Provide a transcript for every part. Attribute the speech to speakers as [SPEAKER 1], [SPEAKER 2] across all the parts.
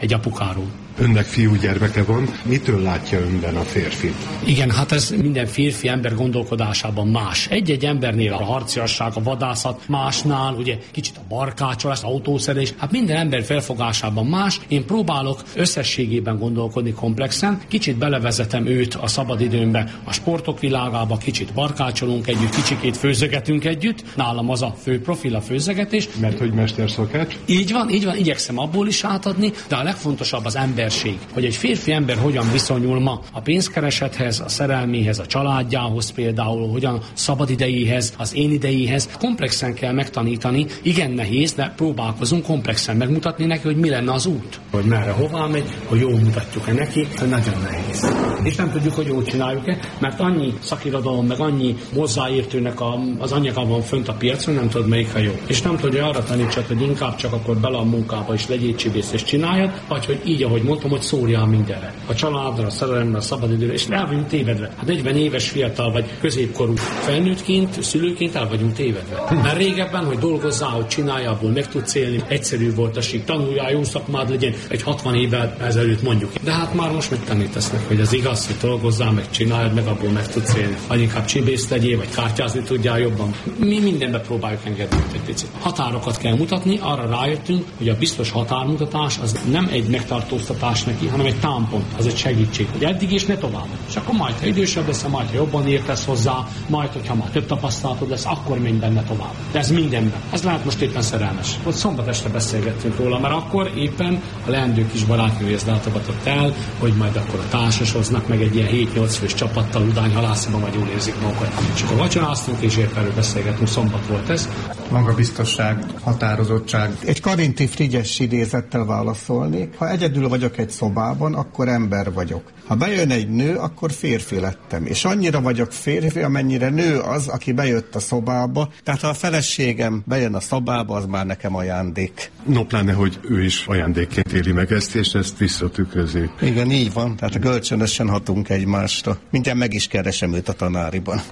[SPEAKER 1] egy apukáról.
[SPEAKER 2] Önnek fiúgyermeke van, mitől látja önben a férfit?
[SPEAKER 1] Igen, hát ez minden férfi ember gondolkodásában más. Egy-egy embernél a harciasság, a vadászat, másnál ugye kicsit a barkácsolás, autószerelés, hát minden ember felfogásában más. Én próbálok összességében gondolkodni komplexen, kicsit belevezetem őt a szabadidőmbe, a sportok világába, kicsit barkácsolunk együtt, kicsikét főzögetünk együtt. Nálam az a fő profil, a főzögetés.
[SPEAKER 2] Mert hogy mesterszakács?
[SPEAKER 1] Így van, igyekszem abból is átadni, de a legfontosabb az emberség, hogy egy férfi ember hogyan viszonyul ma a pénzkeresethez, a szerelméhez, a családjához például, hogyan szabadidejéhez, az én idejéhez. Komplexen kell megtanítani, igen nehéz, de próbálkozunk komplexen megmutatni neki, hogy mi lenne az út. Hogy merre, hová megy, hogy jól mutatjuk-e neki, hogy nagyon nehéz. És nem tudjuk, hogy jól csináljuk-e, mert annyi szakirodalom, meg annyi hozzáértőnek az anyaga van fönt a piacon, nem tudod, melyik a jó. És nem tudja arra tanítsad, hogy inkább csak akkor bele a munkába is legyél csibész és csináljad, vagy hogy így, ahogy mondtam, hogy szórjál mindenre. A családra, a szerelemre, a szabadidőre, és el vagyunk tévedve. Hát 40 éves fiatal vagy középkorú felnőttként, szülőként el vagyunk tévedve. Mert régebben, hogy dolgozzál, hogy csinálja, abból meg tudsz élni, egyszerű volt a sík, tanuljál, jó szakmád legyen, egy 60 évvel ezelőtt mondjuk. De hát már most mit tanítasz meg, hogy az igaz, hogy dolgozzál, meg csináljad, meg abból meg tudsz élni. Vagy inkább csibész legyél, vagy kártyázni tudjál jobban. Mi mindenbe próbáljuk engedni egy picit. Határokat kell mutatni, arra rájöttünk, hogy a biztos határmutatás az nem egy megtartóztatás neki, hanem egy támpont, az egy segítség, hogy eddig is ne tovább. És akkor majd, ha idősebb lesz, majd, ha jobban értesz hozzá, majd, hogyha már több tapasztalatod lesz, akkor menj benne tovább. De ez mindenben. Ez lehet most éppen szerelmes. Ott szombat este beszélgettünk róla, mert akkor éppen a leendő kis barátnőjéhez látogatott el, hogy majd akkor a társasoznak meg egy ilyen 7-8 fős csapattal Udányhalászban, majd jól érzik magukat. És akkor vacsoráztunk, és éppen erről beszélgettünk, szombat volt ez.
[SPEAKER 3] Magabiztosság, határozottság. Egy Karinti Frigyes idézettel válaszolnék. Ha egyedül vagyok egy szobában, akkor ember vagyok. Ha bejön egy nő, akkor férfi lettem. És annyira vagyok férfi, amennyire nő az, aki bejött a szobába. Tehát ha a feleségem bejön a szobába, az már nekem ajándék.
[SPEAKER 2] No, pláne, hogy ő is ajándékként éli meg ezt, és ezt visszatükrözi.
[SPEAKER 3] Igen, így van. Tehát kölcsönösen hatunk egymásra. Mindjárt meg is keresem őt a tanáriban.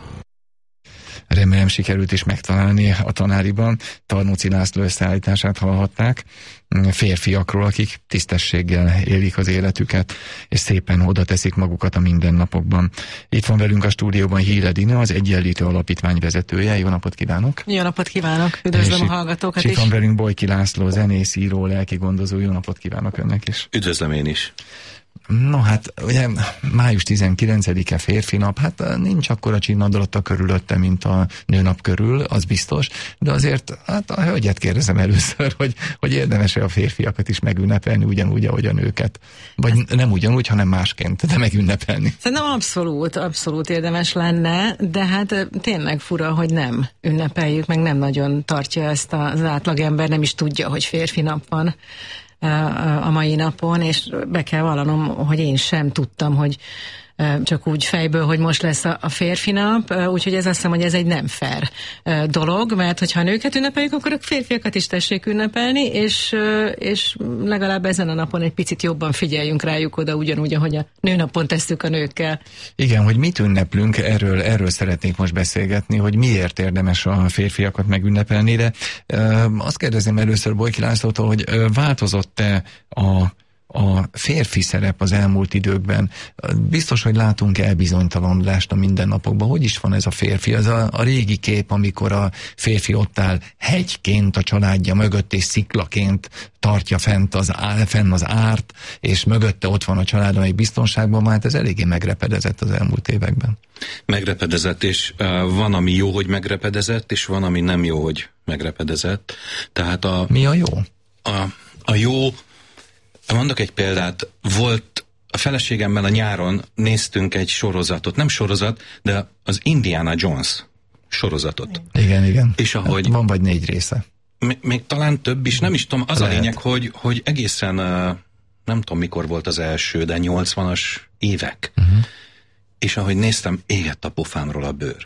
[SPEAKER 4] Remélem sikerült is megtalálni a tanáriban. Tarnóci László összeállítását hallhatták. Férfiakról, akik tisztességgel élik az életüket, és szépen oda teszik magukat a mindennapokban. Itt van velünk a stúdióban Híre Dina, az Egyenlítő Alapítvány vezetője. Jó napot kívánok!
[SPEAKER 5] Jó napot kívánok! Üdvözlöm a hallgatókat is!
[SPEAKER 4] Itt van velünk Bojki László, zenész, író, lelkigondozó. Jó napot kívánok önnek is!
[SPEAKER 6] Üdvözlöm én is!
[SPEAKER 4] No hát, ugye május 19-e férfi nap, hát nincs akkora csinnadalata körülötte, mint a nőnap körül, az biztos, de azért hát a hölgyet kérdezem először, hogy érdemes-e a férfiakat is megünnepelni ugyanúgy, ahogy a nőket. Vagy nem ugyanúgy, hanem másként, de megünnepelni.
[SPEAKER 5] Szerintem abszolút érdemes lenne, de hát tényleg fura, hogy nem ünnepeljük, meg nem nagyon tartja ezt az átlagember, nem is tudja, hogy férfi nap van a mai napon, és be kell vallanom, hogy én sem tudtam, hogy csak úgy fejből, hogy most lesz a férfi nap, úgyhogy ez azt hiszem, hogy ez egy nem fair dolog, mert hogyha a nőket ünnepeljük, akkor a férfiakat is tessék ünnepelni, és legalább ezen a napon egy picit jobban figyeljünk rájuk oda, ugyanúgy, ahogy a nőnapon tesszük a nőkkel.
[SPEAKER 4] Igen, hogy mit ünneplünk, erről szeretnék most beszélgetni, hogy miért érdemes a férfiakat megünnepelni, de azt kérdezem először Bojki Lászlótól, hogy változott-e a férfi szerep az elmúlt időkben? Biztos, hogy látunk elbizonytalanodást a mindennapokban. Hogy is van ez a férfi? Ez a régi kép, amikor a férfi ott áll hegyként a családja mögött, és sziklaként tartja fenn az árt, és mögötte ott van a család, amely biztonságban van. Hát ez eléggé megrepedezett az elmúlt években.
[SPEAKER 6] Megrepedezett, és van, ami jó, hogy megrepedezett, és van, ami nem jó, hogy megrepedezett. Tehát
[SPEAKER 4] Mi a jó?
[SPEAKER 6] A jó... Mondok egy példát, volt a feleségemmel a nyáron néztünk egy sorozatot, nem sorozat, de az Indiana Jones sorozatot.
[SPEAKER 4] Igen.
[SPEAKER 6] És ahogy...
[SPEAKER 4] Van vagy 4 része.
[SPEAKER 6] Még talán több is, nem is tudom, az lehet. A lényeg, hogy egészen, nem tudom mikor volt az első, de 80-as évek. És ahogy néztem, égett a pofámról a bőr.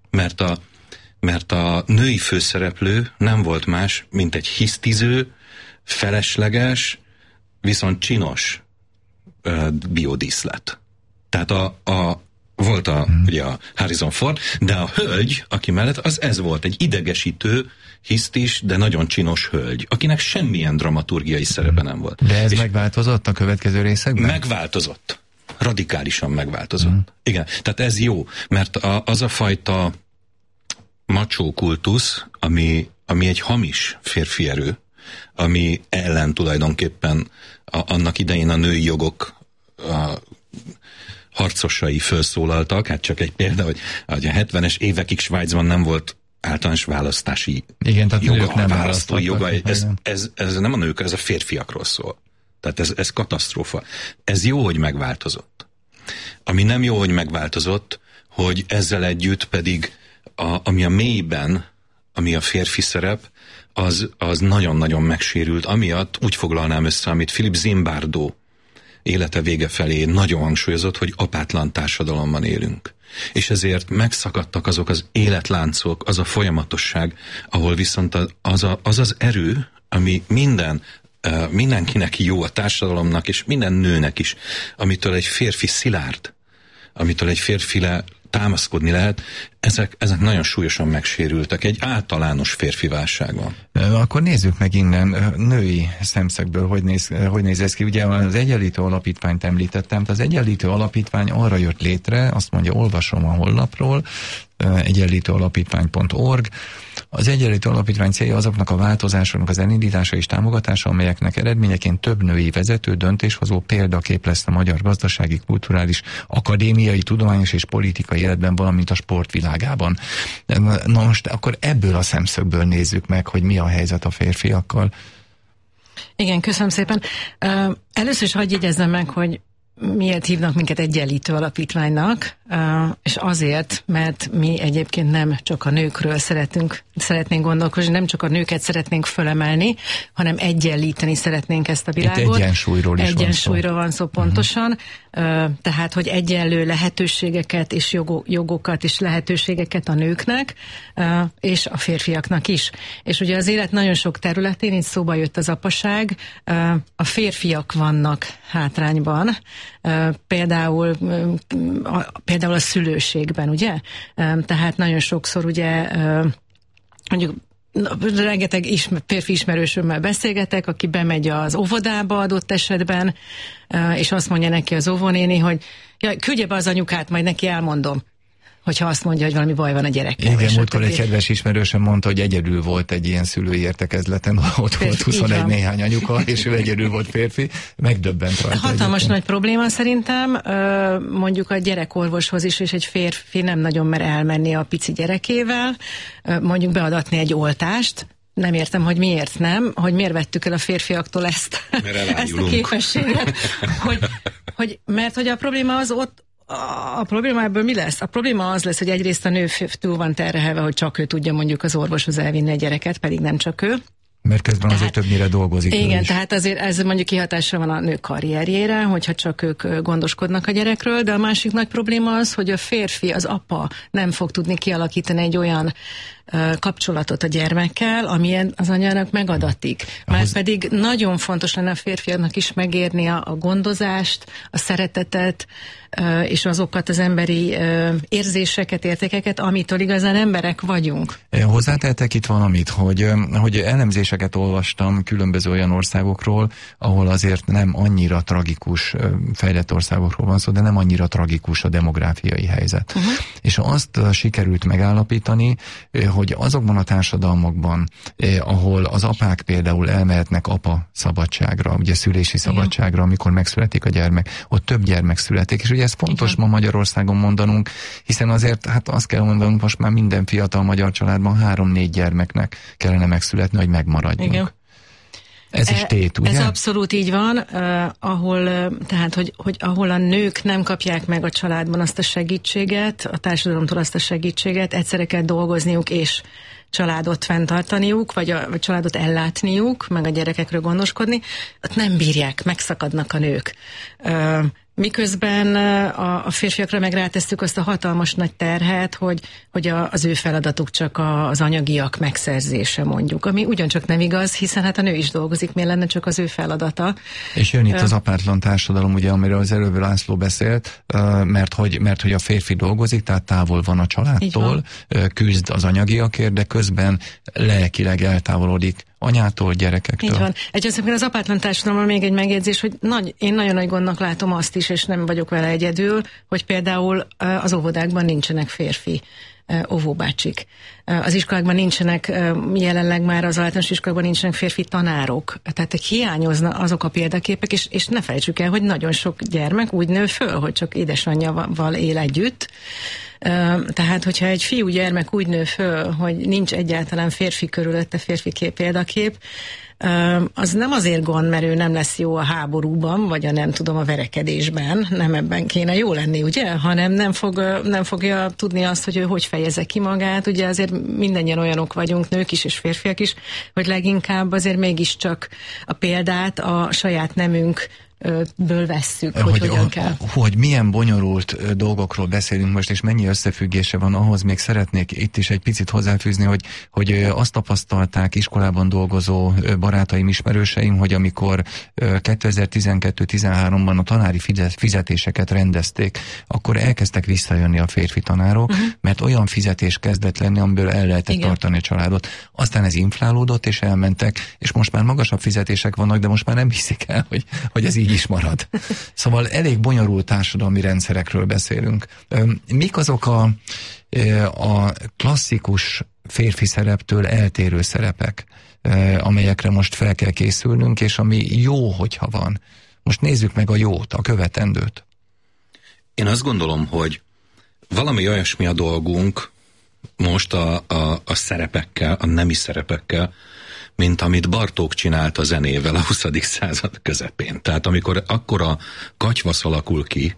[SPEAKER 6] Mert a női főszereplő nem volt más, mint egy hisztiző, felesleges, viszont csinos biodíszlet. Tehát volt ugye a Harrison Ford, de a hölgy, aki mellett, ez volt egy idegesítő, hisztis, de nagyon csinos hölgy, akinek semmilyen dramaturgiai szerepe nem volt.
[SPEAKER 4] De ez megváltozott a következő részekben?
[SPEAKER 6] Megváltozott. Radikálisan megváltozott. Igen, tehát ez jó, mert az a fajta macsó kultusz, ami egy hamis férfi erő, ami ellen tulajdonképpen annak idején a női jogok harcosai felszólaltak. Hát csak egy példa, hogy a 70-es évekig Svájcban nem volt általános választási joga, a választói joga. Ez nem a nők, ez a férfiakról szól. Tehát ez katasztrófa. Ez jó, hogy megváltozott. Ami nem jó, hogy megváltozott, hogy ezzel együtt pedig ami a mélyben, ami a férfi szerep, az nagyon-nagyon megsérült. Amiatt úgy foglalnám össze, amit Philippe Zimbardo élete vége felé nagyon hangsúlyozott, hogy apátlan társadalomban élünk. És ezért megszakadtak azok az életláncok, az a folyamatosság, ahol viszont az erő, ami mindenkinek jó, a társadalomnak, és minden nőnek is, amitől egy férfi szilárd, amitől egy férfire támaszkodni lehet, ezek nagyon súlyosan megsérültek. Egy általános férfi válság van.
[SPEAKER 4] Akkor nézzük meg innen női szemszögből, hogy néz ez ki. Ugye az Egyenlítő Alapítványt említettem, az Egyenlítő Alapítvány arra jött létre, azt mondja, olvasom a honlapról, egyenlítőalapítvány.org. Az Egyenlítő Alapítvány célja azoknak a változásoknak az elindítása és támogatása, amelyeknek eredményeként több női vezető, döntéshozó példakép lesz a magyar gazdasági, kulturális, akadémiai, tudományos és politikai életben, valamint a sportvilágában. Na most akkor ebből a szemszögből nézzük meg, hogy mi a helyzet a férfiakkal.
[SPEAKER 5] Igen, köszönöm szépen. Először is hadd jegyezzem meg, hogy miért hívnak minket Egyenlítő Alapítványnak, és azért, mert mi egyébként nem csak a nőkről szeretnénk gondolkozni, nem csak a nőket szeretnénk fölemelni, hanem egyenlíteni szeretnénk ezt a világot.
[SPEAKER 4] Itt egyensúlyról
[SPEAKER 5] van szó pontosan, tehát, hogy egyenlő lehetőségeket és jogokat és lehetőségeket a nőknek, és a férfiaknak is. És ugye az élet nagyon sok területén, itt szóba jött az apaság, a férfiak vannak hátrányban, például a szülőségben, ugye? Tehát nagyon sokszor ugye mondjuk rengeteg férfi ismerősömmel beszélgetek, aki bemegy az óvodába adott esetben, és azt mondja neki az óvónéni, hogy ja, küldje be az anyukát, majd neki elmondom, hogyha azt mondja, hogy valami baj van a gyerekkel.
[SPEAKER 4] Igen, múltkor egy kedves ismerősöm mondta, hogy egyedül volt egy ilyen szülői értekezleten, ott volt 21 néhány anyuka, és ő egyedül volt férfi, megdöbbent rajta.
[SPEAKER 5] Hatalmas nagy probléma szerintem, mondjuk a gyerekorvoshoz is, és egy férfi nem nagyon mer elmenni a pici gyerekével, mondjuk beadatni egy oltást. Nem értem, hogy miért nem, hogy miért vettük el a férfiaktól ezt a képességet, mert hogy a probléma az ott, a probléma ebből mi lesz? A probléma az lesz, hogy egyrészt a nő túl van terhelve, hogy csak ő tudja mondjuk az orvoshoz elvinni a gyereket, pedig nem csak ő.
[SPEAKER 4] Mert közben azért többnyire dolgozik.
[SPEAKER 5] Igen, tehát azért ez mondjuk kihatással van a nők karrierjére, hogyha csak ők gondoskodnak a gyerekről, de a másik nagy probléma az, hogy a férfi, az apa nem fog tudni kialakítani egy olyan kapcsolatot a gyermekkel, amilyen az anyának megadatik. Már pedig nagyon fontos lenne a férfiaknak is megérni a gondozást, a szeretetet, és azokat az emberi érzéseket, értékeket, amitől igazán emberek vagyunk.
[SPEAKER 4] Hozzátettek itt valamit, hogy elemzéseket olvastam különböző olyan országokról, ahol azért nem annyira tragikus, fejlett országokról van szó, de nem annyira tragikus a demográfiai helyzet. És azt sikerült megállapítani, hogy azokban a társadalmakban, ahol az apák például elmehetnek apa szabadságra, ugye szülési szabadságra, amikor megszületik a gyermek, ott több gyermek születik, és ugye ez fontos ma Magyarországon mondanunk, hiszen azért, hát azt kell mondanunk, most már minden fiatal magyar családban 3-4 gyermeknek kellene megszületni, hogy megmaradjunk. Igen. Ez is tét, ugye?
[SPEAKER 5] Ez abszolút így van, ahol a nők nem kapják meg a családban azt a segítséget, a társadalomtól azt a segítséget, egyszerre kell dolgozniuk és családot fenntartaniuk, vagy családot ellátniuk, meg a gyerekekről gondoskodni, ott nem bírják, megszakadnak a nők. Miközben a férfiakra meg rátesszük azt a hatalmas nagy terhet, hogy az ő feladatuk csak az anyagiak megszerzése, mondjuk. Ami ugyancsak nem igaz, hiszen hát a nő is dolgozik, miért lenne csak az ő feladata.
[SPEAKER 4] És jön itt az apátlan társadalom, ugye, amiről az előbb László beszélt, mert hogy a férfi dolgozik, tehát távol van a családtól, küzd az anyagiakért, de közben lelkileg eltávolodik anyától, gyerekektől.
[SPEAKER 5] Így van. Egyébként az apátlan társadalomban még egy megjegyzés, hogy én nagyon nagy gondnak látom azt is, és nem vagyok vele egyedül, hogy például az óvodákban nincsenek férfi óvóbácsik. Az iskolákban nincsenek, jelenleg már az általános iskolákban nincsenek férfi tanárok. Tehát hiányozna azok a példaképek, és ne felejtsük el, hogy nagyon sok gyermek úgy nő föl, hogy csak édesanyjával él együtt. Tehát, hogyha egy fiú gyermek úgy nő föl, hogy nincs egyáltalán férfi körülötte, férfi példakép, az nem azért gond, mert ő nem lesz jó a háborúban, vagy a verekedésben, nem ebben kéne jó lenni, ugye? Hanem nem fogja tudni azt, hogy ő hogy fejezze ki magát. Ugye azért mindannyian olyanok vagyunk, nők is és férfiak is, hogy leginkább azért mégiscsak a példát a saját nemünk ből vesszük, hogy hogyan kell.
[SPEAKER 4] Hogy milyen bonyolult dolgokról beszélünk most, és mennyi összefüggése van, ahhoz még szeretnék itt is egy picit hozzáfűzni, hogy azt tapasztalták iskolában dolgozó barátaim, ismerőseim, hogy amikor 2012-13-ban a tanári fizetéseket rendezték, akkor elkezdtek visszajönni a férfi tanárok, mert olyan fizetés kezdett lenni, amiből el lehetett tartani a családot. Aztán ez inflálódott, és elmentek, és most már magasabb fizetések vannak, de most már nem hiszik el, hogy ez így is marad. Szóval elég bonyolult társadalmi rendszerekről beszélünk. Mik azok a klasszikus férfi szereptől eltérő szerepek, amelyekre most fel kell készülnünk, és ami jó, hogyha van? Most nézzük meg a jót, a követendőt.
[SPEAKER 6] Én azt gondolom, hogy valami olyasmi a dolgunk most a szerepekkel, a nemi szerepekkel, mint amit Bartók csinált a zenével a 20. század közepén. Tehát amikor akkora katyvasz alakul ki,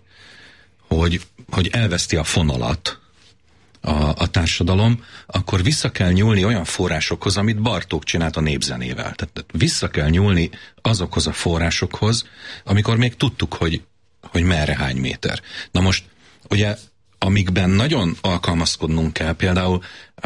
[SPEAKER 6] hogy elveszti a fonalat a társadalom, akkor vissza kell nyúlni olyan forrásokhoz, amit Bartók csinált a népzenével. Tehát vissza kell nyúlni azokhoz a forrásokhoz, amikor még tudtuk, hogy merre hány méter. Na most, ugye, amikben nagyon alkalmazkodnunk kell, például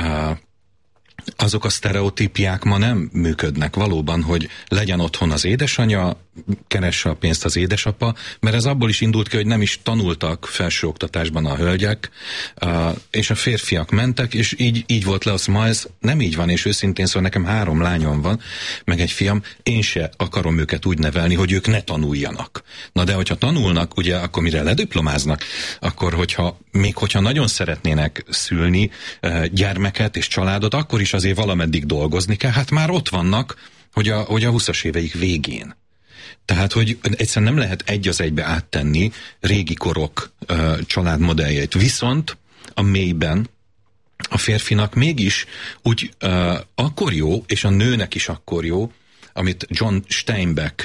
[SPEAKER 6] azok a sztereotípiák ma nem működnek valóban, hogy legyen otthon az édesanyja, keresse a pénzt az édesapa, mert ez abból is indult ki, hogy nem is tanultak felsőoktatásban a hölgyek, és a férfiak mentek, és így volt le, az ma ez nem így van, és őszintén szóval nekem 3 lányom van, meg egy fiam, én se akarom őket úgy nevelni, hogy ők ne tanuljanak. Na de hogyha tanulnak, ugye, akkor mire lediplomáznak, akkor hogyha nagyon szeretnének szülni gyermeket és családot, akkor is azért valameddig dolgozni kell, hát már ott vannak, hogy a 20-as éveik végén. Tehát, hogy egyszerűen nem lehet egy az egybe áttenni régi korok családmodelljeit. Viszont a mélyben a férfinak mégis úgy akkor jó, és a nőnek is akkor jó, amit John Steinbeck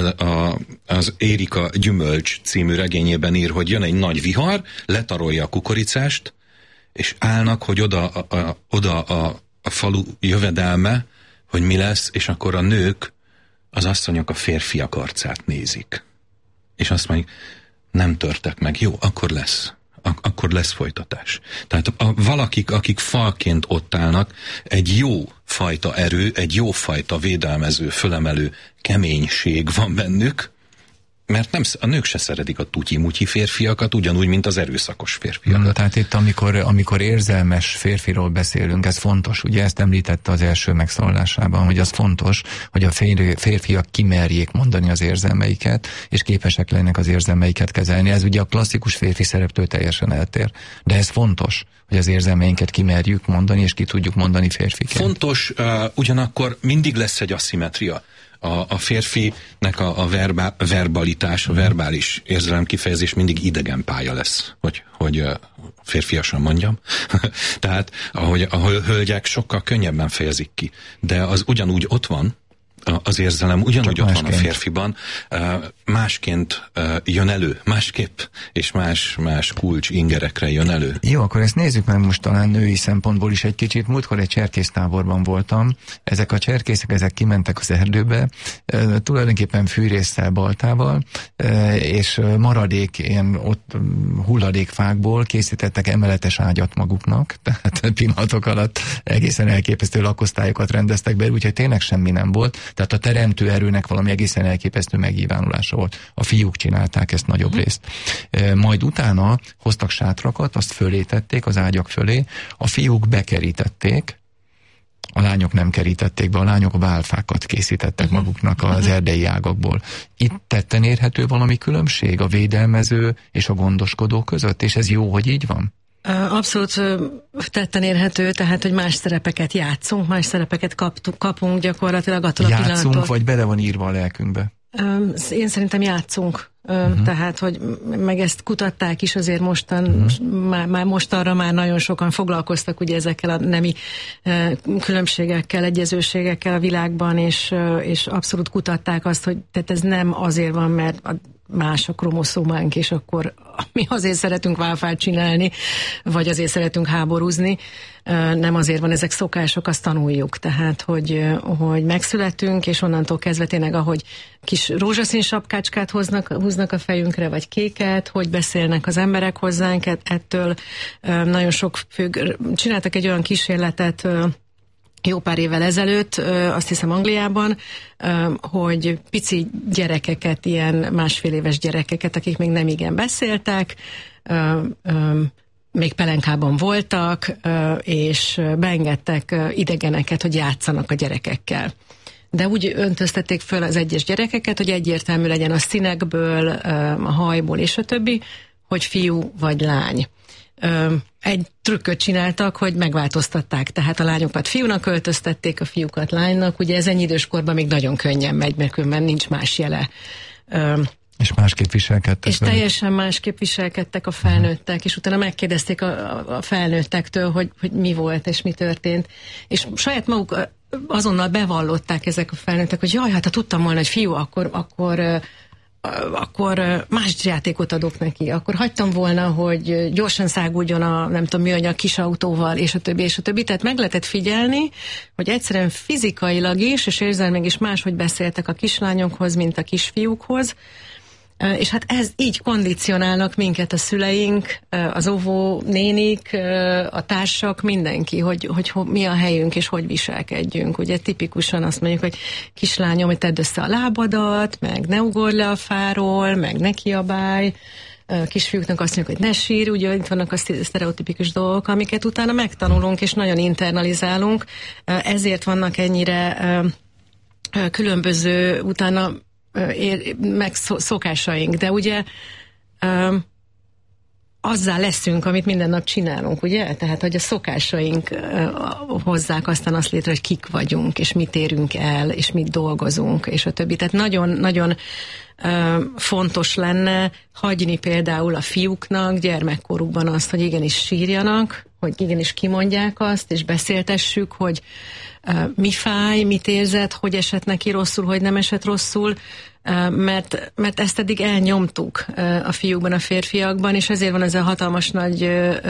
[SPEAKER 6] az Érika gyümölcs című regényében ír, hogy jön egy nagy vihar, letarolja a kukoricást, és állnak, hogy oda a falu jövedelme, hogy mi lesz, és akkor a nők, az asszonyok a férfiak arcát nézik. És azt mondjuk, nem törtek meg, jó, akkor lesz folytatás. Tehát valakik, akik falként ott állnak, egy jó fajta erő, egy jó fajta védelmező, fölemelő keménység van bennük, mert a nők se szeretik a tutyi-mutyi férfiakat, ugyanúgy, mint az erőszakos férfiakat.
[SPEAKER 4] Tehát itt, amikor érzelmes férfiról beszélünk, ez fontos. Ugye ezt említette az első megszólalásában, hogy az fontos, hogy a férfiak kimerjék mondani az érzelmeiket, és képesek lennek az érzelmeiket kezelni. Ez ugye a klasszikus férfi szereptől teljesen eltér. De ez fontos, hogy az érzelmeinket kimerjük mondani, és ki tudjuk mondani férfiként. Fontos,
[SPEAKER 6] ugyanakkor mindig lesz egy asszimetria. A férfinek a verbalitás, a verbális érzelemkifejezés mindig idegen pálya lesz, hogy férfiasan mondjam. Tehát, ahogy a hölgyek sokkal könnyebben fejezik ki. De az ugyanúgy ott van, az érzelem ugyanúgy ott van a férfiban, másként jön elő, másképp, és más kulcs ingerekre jön elő.
[SPEAKER 4] Jó, akkor ezt nézzük meg most talán női szempontból is egy kicsit. Múltkor egy cserkésztáborban voltam. Ezek a cserkészek, ezek kimentek az erdőbe, tulajdonképpen fűrésszel, baltával, és maradék ilyen ott hulladékfákból készítettek emeletes ágyat maguknak, tehát pillanatok alatt egészen elképesztő lakosztályokat rendeztek be, úgyhogy tényleg semmi nem volt. Tehát a teremtő erőnek valami egészen elképesztő megnyilvánulása volt. A fiúk csinálták ezt nagyobb részt. Majd utána hoztak sátrakat, azt fölé tették, az ágyak fölé, a fiúk bekerítették, a lányok nem kerítették be, a lányok válfákat készítettek maguknak az erdei ágakból. Itt tetten érhető valami különbség a védelmező és a gondoskodó között, és ez jó, hogy így van?
[SPEAKER 5] Abszolút tetten érhető, tehát, hogy más szerepeket játszunk, más szerepeket kapunk gyakorlatilag attól a pillanattól.
[SPEAKER 4] Játszunk, vagy bele van írva a lelkünkbe?
[SPEAKER 5] Én szerintem játszunk. Tehát, hogy meg ezt kutatták is azért már mostanra már nagyon sokan foglalkoztak ugye ezekkel a nemi különbségekkel, egyezőségekkel a világban, és abszolút kutatták azt, hogy tehát ez nem azért van, mert más a kromoszómánk, és akkor mi azért szeretünk válfát csinálni, vagy azért szeretünk háborúzni, nem azért van, ezek szokások, azt tanuljuk. Tehát, hogy megszületünk, és onnantól kezdve tényleg, ahogy kis rózsaszín sapkácskát húznak a fejünkre, vagy kéket, hogy beszélnek az emberek hozzánk, ettől nagyon sok függ. Csináltak egy olyan kísérletet jó pár évvel ezelőtt, azt hiszem Angliában, hogy pici gyerekeket, ilyen másfél éves gyerekeket, akik még nem igen beszéltek, még pelenkában voltak, és beengedtek idegeneket, hogy játszanak a gyerekekkel. De úgy öntöztették föl az egyes gyerekeket, hogy egyértelmű legyen a színekből, a hajból és a többi, hogy fiú vagy lány. Egy trükköt csináltak, hogy megváltoztatták, tehát a lányokat fiúnak öltöztették, a fiúkat lánynak, ugye ez ennyi időskorban még nagyon könnyen megy, mert különben nincs más jele.
[SPEAKER 4] És másképp viselkedtek.
[SPEAKER 5] És teljesen másképp viselkedtek a felnőttek, és utána megkérdezték a felnőttektől, hogy mi volt és mi történt. És saját maguk azonnal bevallották ezek a felnőttek, hogy jaj, hát ha tudtam volna, hogy fiú, akkor más játékot adok neki. Akkor hagytam volna, hogy gyorsan száguljon a nem tudom műanyag kis autóval, és a többi, és a többi. Tehát meg lehetett figyelni, hogy egyszerűen fizikailag is, és érzelmileg is máshogy beszéltek a kislányokhoz, mint a kisfiúkhoz. És hát ez így kondicionálnak minket a szüleink, az óvó nénik, a társak, mindenki, hogy mi a helyünk, és hogy viselkedjünk. Ugye tipikusan azt mondjuk, hogy kislányom, hogy tedd össze a lábadat, meg ne ugorj le a fáról, meg ne kiabálj. Kisfiúknak azt mondjuk, hogy ne sírj, ugye itt vannak a sztereotipikus dolgok, amiket utána megtanulunk, és nagyon internalizálunk. Ezért vannak ennyire különböző utána meg szokásaink, de ugye azzá leszünk, amit minden nap csinálunk, ugye? Tehát, hogy a szokásaink hozzák aztán azt létre, hogy kik vagyunk, és mit érünk el, és mit dolgozunk, és a többi. Tehát nagyon-nagyon fontos lenne hagyni például a fiúknak gyermekkorukban azt, hogy igenis sírjanak, hogy igenis kimondják azt, és beszéltessük, hogy mi fáj, mit érzett, hogy esett neki rosszul, hogy nem esett rosszul, mert ezt eddig elnyomtuk a fiúkban, a férfiakban, és ezért van ez a hatalmas nagy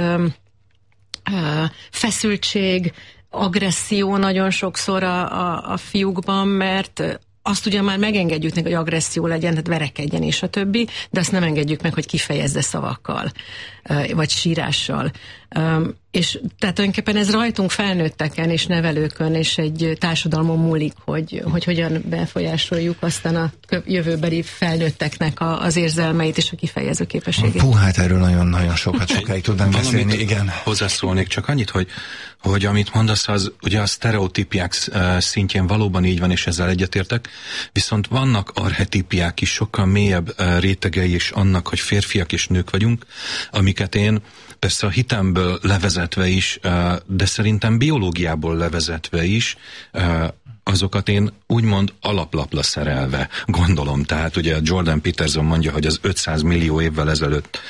[SPEAKER 5] feszültség, agresszió nagyon sokszor a fiúkban, mert azt ugyan már megengedjük neki, hogy agresszió legyen, tehát verekedjen és a többi, de azt nem engedjük meg, hogy kifejezze szavakkal, vagy sírással. És tehát tulajdonképpen ez rajtunk felnőtteken és nevelőkön és egy társadalmon múlik, hogy hogyan befolyásoljuk aztán a jövőbeli felnőtteknek az érzelmeit és a kifejező képességét.
[SPEAKER 4] Hú, hát erről nagyon-nagyon sokáig tudnánk beszélni, igen.
[SPEAKER 6] Hozzászólnék csak annyit, hogy amit mondasz, az ugye a sztereotípiák szintjén valóban így van, és ezzel egyetértek, viszont vannak archetípiák is, sokkal mélyebb rétegei is annak, hogy férfiak és nők vagyunk, amiket én persze a hitemből levezetve is, de szerintem biológiából levezetve is, azokat én úgymond alaplapra szerelve gondolom. Tehát ugye Jordan Peterson mondja, hogy az 500 millió évvel ezelőtt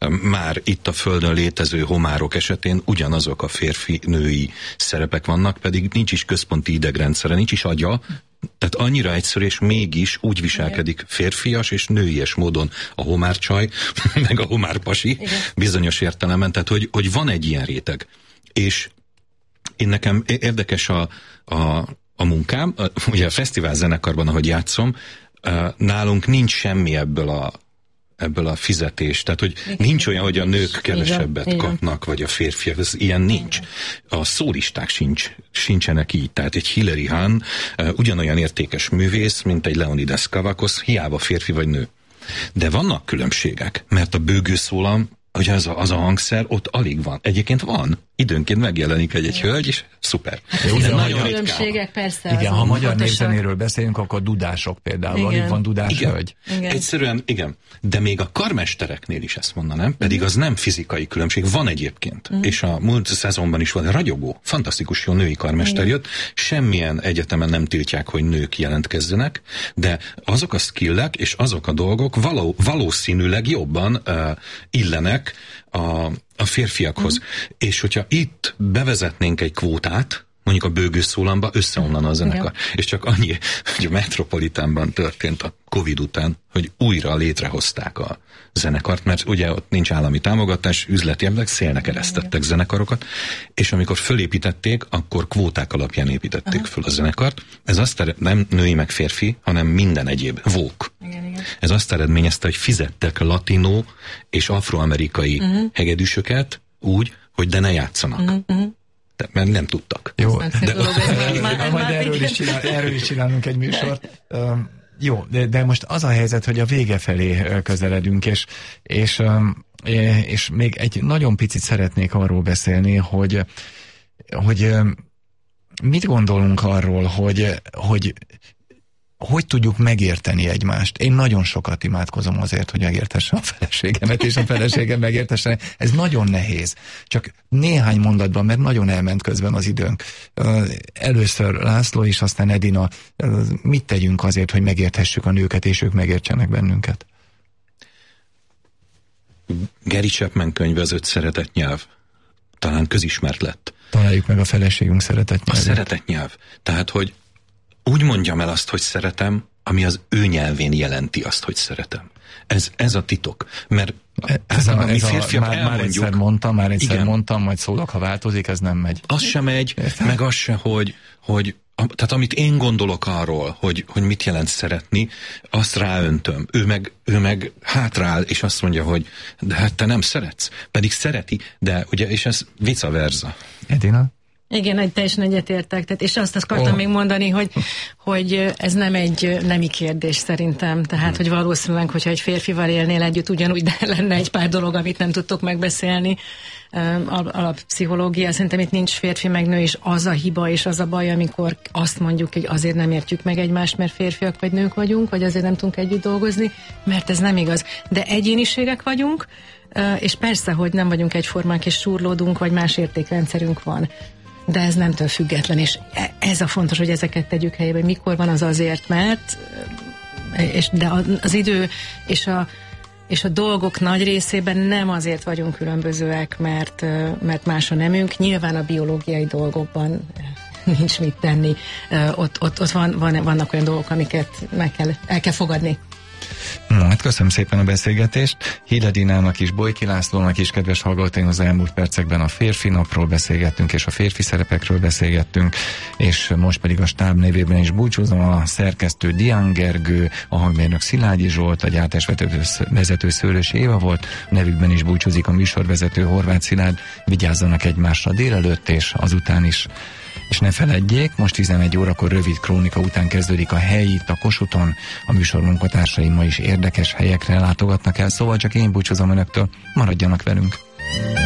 [SPEAKER 6] már itt a Földön létező homárok esetén ugyanazok a férfi-női szerepek vannak, pedig nincs is központi idegrendszere, nincs is agya, tehát annyira egyszerű, és mégis úgy viselkedik férfias és nőies módon a homárcsaj, meg a homárpasi bizonyos értelemben, tehát hogy van egy ilyen réteg. És én nekem érdekes a munkám, ugye a fesztivál zenekarban, ahogy játszom, nálunk nincs semmi ebből a fizetés. Tehát, hogy nincs olyan, hogy a nők kevesebbet kapnak, vagy a férfiak, ez ilyen nincs. A szólisták sincsenek így. Tehát egy Hilary Hahn ugyanolyan értékes művész, mint egy Leonidas Kavakos, hiába férfi vagy nő. De vannak különbségek, mert a bőgőszólam, hogy az a hangszer ott alig van. Egyébként van. Időnként megjelenik egy hölgy, és szuper.
[SPEAKER 5] Nagyon különbségek, persze.
[SPEAKER 4] Igen, ha magyar népzenéről beszélünk, akkor dudások például. Alig van dudás hölgy.
[SPEAKER 6] Egyszerűen, igen. De még a karmestereknél is ezt mondanám, pedig az nem fizikai különbség. Van egyébként. És a múlt szezonban is van ragyogó, fantasztikus jó női karmester jött. Semmilyen egyetemen nem tiltják, hogy nők jelentkezzenek, de azok a skillek és azok a dolgok valószínűleg jobban illenek a férfiakhoz. És hogyha itt bevezetnénk egy kvótát, mondjuk a bőgőszólamba, összeomlana a zenekar. És csak annyi, hogy a Metropolitánban történt a Covid után, hogy újra létrehozták a zenekart, mert ugye ott nincs állami támogatás, üzleti emberek szélnek eresztettek zenekarokat, és amikor fölépítették, akkor kvóták alapján építették föl a zenekart. Ez azt nem női meg férfi, hanem minden egyéb, vogue. Ez azt eredményezte, hogy fizettek latinó és afroamerikai hegedűsöket úgy, hogy de ne játszanak. Mert nem tudtak.
[SPEAKER 4] Jó, majd erről is csinálunk egy műsort. Jó, de most az a helyzet, hogy a vége felé közeledünk, és még egy nagyon picit szeretnék arról beszélni, hogy mit gondolunk arról, hogy tudjuk megérteni egymást. Én nagyon sokat imádkozom azért, hogy megértessem a feleségemet, és a feleségem megértessen. Ez nagyon nehéz. Csak néhány mondatban, mert nagyon elment közben az időnk. Először László, és aztán Edina. Mit tegyünk azért, hogy megérthessük a nőket, és ők megértsenek bennünket?
[SPEAKER 6] Gary Chapman könyve, az 5 szeretett nyelv. Talán közismert lett.
[SPEAKER 4] Találjuk meg a feleségünk szeretett nyelvét.
[SPEAKER 6] A szeretett nyelv. Tehát, hogy úgy mondjam el azt, hogy szeretem, ami az ő nyelvén jelenti azt, hogy szeretem. Ez a titok. Mert mi férfiak
[SPEAKER 4] már egyszer mondtam, majd szólok, ha változik, ez nem megy.
[SPEAKER 6] Az sem megy, meg az se, hogy tehát amit én gondolok arról, hogy mit jelent szeretni, azt ráöntöm. Ő meg hátrál, és azt mondja, hogy de hát te nem szeretsz. Pedig szereti, de ugye, és ez vice versa.
[SPEAKER 4] Edina?
[SPEAKER 5] Igen, teljesen egyetértek. Tehát, és azt akartam még mondani, hogy ez nem egy nemi kérdés szerintem. Tehát, hogy valószínűleg, hogyha egy férfival élnél együtt, ugyanúgy, de lenne egy pár dolog, amit nem tudtok megbeszélni. Alappszichológia, szerintem itt nincs férfi meg nő, és az a hiba és az a baj, amikor azt mondjuk, hogy azért nem értjük meg egymást, mert férfiak vagy nők vagyunk, vagy azért nem tudunk együtt dolgozni, mert ez nem igaz. De egyéniségek vagyunk, és persze, hogy nem vagyunk egyformák, és súrlódunk, vagy más értékrendszerünk van. De ez nemtől független, és ez a fontos, hogy ezeket tegyük helyébe, hogy mikor van az azért, mert de az idő és a dolgok nagy részében nem azért vagyunk különbözőek, mert más a nemünk. Nyilván a biológiai dolgokban nincs mit tenni. Ott vannak olyan dolgok, amiket el kell fogadni.
[SPEAKER 4] Na, hát köszönöm szépen a beszélgetést. Hilarinának is, Bojki Lászlónak is, kedves hallgatóink, az elmúlt percekben a férfi napról beszélgettünk, és a férfi szerepekről beszélgettünk, és most pedig a stáb nevében is búcsúzom, a szerkesztő Dián Gergő, a hangmérnök Szilágyi Zsolt, a gyártásvezető Szőlősi Éva volt, a nevükben is búcsúzik a műsorvezető Horváth Szilárd. Vigyázzanak egymásra délelőtt, és azután is. És ne feledjék, most 11 órakor rövid krónika után kezdődik a hely itt a Kossuthon. A műsor munkatársaim ma is érdekes helyekre látogatnak el, szóval csak én búcsúzom önöktől, maradjanak velünk.